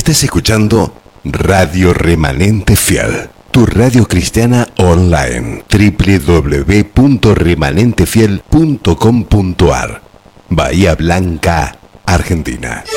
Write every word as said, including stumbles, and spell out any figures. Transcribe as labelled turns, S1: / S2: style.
S1: Estás escuchando Radio Remanente Fiel, tu radio cristiana online, doble u doble u doble u punto remanente fiel punto com punto a r, Bahía Blanca, Argentina.